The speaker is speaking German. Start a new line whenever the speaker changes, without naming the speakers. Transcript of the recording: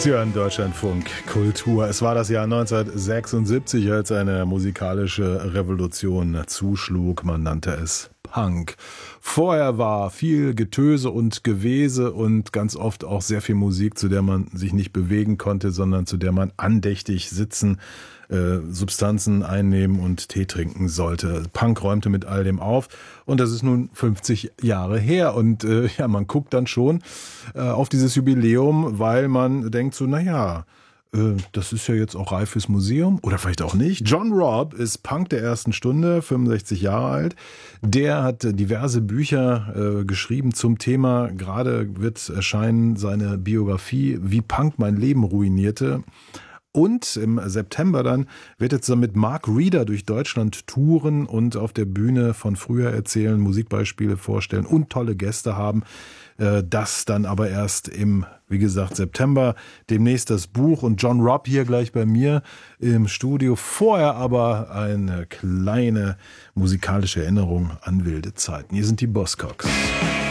Sie hören Deutschlandfunk Kultur. Es war das Jahr 1976, als eine musikalische Revolution zuschlug. Man nannte es Punk. Vorher war viel Getöse und Gewese und ganz oft auch sehr viel Musik, zu der man sich nicht bewegen konnte, sondern zu der man andächtig sitzen, Substanzen einnehmen und Tee trinken sollte. Punk räumte mit all dem auf und das ist nun 50 Jahre her und ja, man guckt dann schon auf dieses Jubiläum, weil man denkt so, naja, das ist ja jetzt auch reif fürs Museum oder vielleicht auch nicht. John Robb ist Punk der ersten Stunde, 65 Jahre alt. Der hat diverse Bücher geschrieben zum Thema. Gerade wird erscheinen seine Biografie, wie Punk mein Leben ruinierte. Und im September dann wird er zusammen mit Mark Reeder durch Deutschland touren und auf der Bühne von früher erzählen, Musikbeispiele vorstellen und tolle Gäste haben. Das dann aber erst im, wie gesagt, September. Demnächst das Buch und John Robb hier gleich bei mir im Studio. Vorher aber eine kleine musikalische Erinnerung an wilde Zeiten. Hier sind die Buzzcocks.